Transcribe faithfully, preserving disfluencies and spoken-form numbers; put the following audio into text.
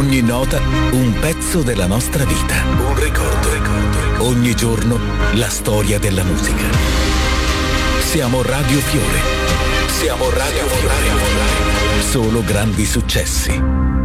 Ogni nota un pezzo della nostra vita. Un ricordo, ricordo. Ogni giorno la storia della musica. Siamo Radio Fiore. Siamo Radio Fiore. Solo grandi successi.